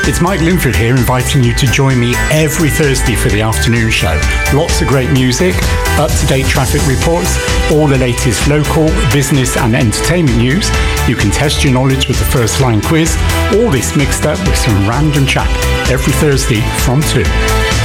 It's Mike Linford here, inviting you to join me every Thursday for the afternoon show. Lots of great music, up-to-date traffic reports, all the latest local, business and entertainment news. You can test your knowledge with the First Line quiz. All this mixed up with some random chat every Thursday from 2.